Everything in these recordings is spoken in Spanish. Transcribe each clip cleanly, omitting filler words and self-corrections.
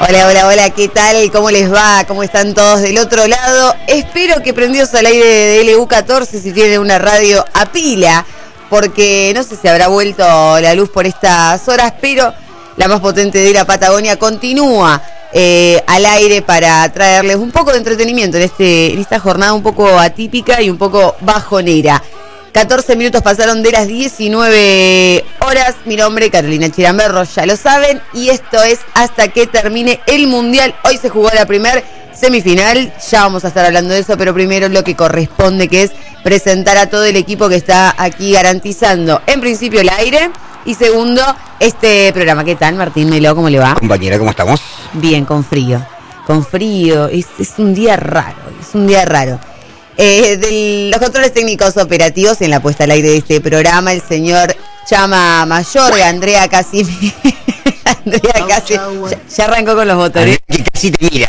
Hola, hola, hola, ¿qué tal? ¿Cómo les va? ¿Cómo están todos del otro lado? Espero que prendidos al aire de LU14, si tienen una radio a pila, porque no sé si habrá vuelto la luz por estas horas, pero la más potente de la Patagonia continúa al aire para traerles un poco de entretenimiento en esta jornada un poco atípica y un poco bajonera. 14 minutos pasaron de las 19 horas. Mi nombre es Carolina Chiramberro, ya lo saben, y esto es hasta que termine el Mundial. Hoy se jugó la primer semifinal, ya vamos a estar hablando de eso, pero primero lo que corresponde, que es presentar a todo el equipo que está aquí garantizando, en principio, el aire, y segundo, este programa. ¿Qué tal, Martín Melo? ¿Cómo le va? Compañera, ¿cómo estamos? Bien, con frío, es un día raro, de los controles técnicos operativos en la puesta al aire de este programa, el señor Chama Mayor, Andrea Casimiro. Andrea casi ya arrancó con los botones. Que casi te mira.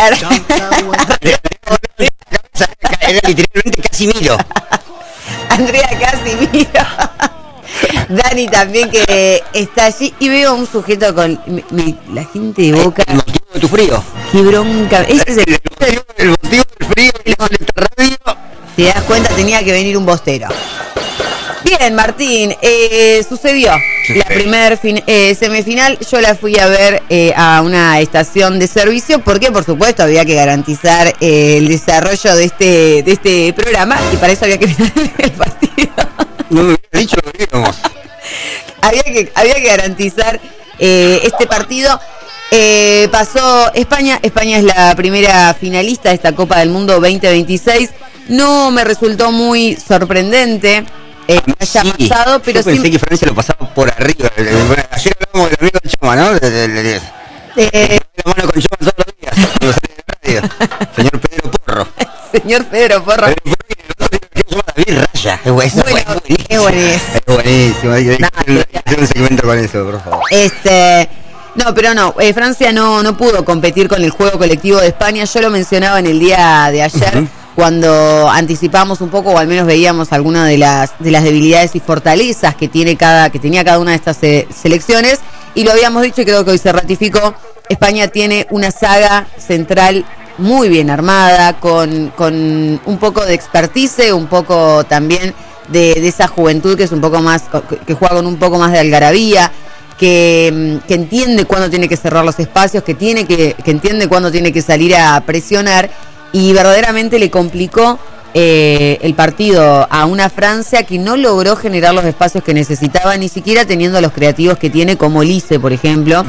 Era literalmente Casimiro. Andrea Casimiro. Dani también, que está allí, y veo un sujeto con la gente de Boca. El motivo de tu frío. Qué bronca. Ese es el motivo del frío de esta radio. Te das cuenta, tenía que venir un bostero. Bien, Martín, sucedió la primer semifinal. Yo la fui a ver a una estación de servicio, porque por supuesto había que garantizar el desarrollo de este programa, y para eso había que mirar el partido. No me hubiera dicho lo que íbamos. Había que garantizar este partido. Pasó España. España es la primera finalista de esta Copa del Mundo 2026. No me resultó muy sorprendente haya pasado, pero yo pensé que Francia lo pasaba por arriba. Ayer hablábamos del amigo de Choma, ¿no? La mano con Choma todos los días cuando sale de la radio. Señor Pedro Porro. Señor Pedro Porro. David Raya. Es buenísimo. Hacer un segmento con eso, por favor. No, pero no, Francia no pudo competir con el juego colectivo de España. Yo lo mencionaba en el día de ayer, cuando anticipamos un poco, o al menos veíamos algunas de las debilidades y fortalezas que tenía cada una de estas selecciones, y lo habíamos dicho y creo que hoy se ratificó. España tiene una saga central muy bien armada, con un poco de expertise, un poco también de esa juventud que es un poco más, que juega con un poco más de algarabía, que entiende cuándo tiene que cerrar los espacios, que entiende cuándo tiene que salir a presionar, y verdaderamente le complicó el partido a una Francia que no logró generar los espacios que necesitaba, ni siquiera teniendo los creativos que tiene, como Lise, por ejemplo.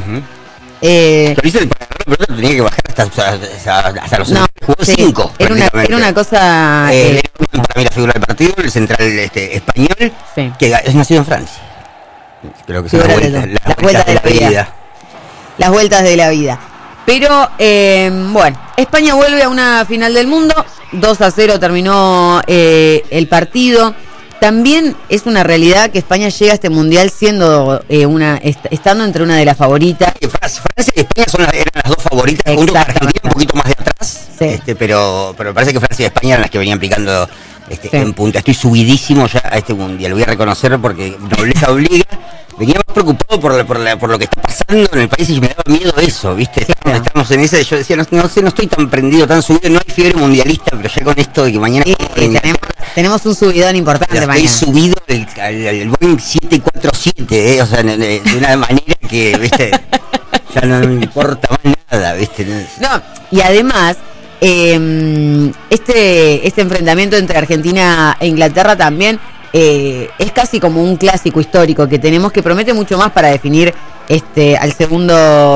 Lise pero tenía que bajar hasta los 5. Era una cosa... para mí la figura del partido, el central español, sí, que es nacido en Francia. Creo que son las vueltas de la vida. Las vueltas de la vida. Pero, bueno, España vuelve a una final del mundo. 2-0 terminó el partido. También es una realidad que España llega a este mundial siendo estando entre una de las favoritas. Francia y España eran las dos favoritas, junto con Argentina un poquito más de atrás. Sí. Pero me parece que Francia y España eran las que venían picando en punta. Estoy subidísimo ya a este mundial, lo voy a reconocer, porque nobleza obliga. Venía más preocupado por lo que está pasando en el país, y me daba miedo eso, ¿viste? Estamos en esa, yo decía, no estoy tan prendido, tan subido, no hay fiebre mundialista, pero ya con esto de que mañana... tenemos un subidón importante mañana. Estoy subido al Boeing 747, o sea, de una manera que, ¿viste? Ya no me importa más nada, ¿viste? No, y además... este enfrentamiento entre Argentina e Inglaterra también es casi como un clásico histórico que tenemos, que promete mucho más para definir al segundo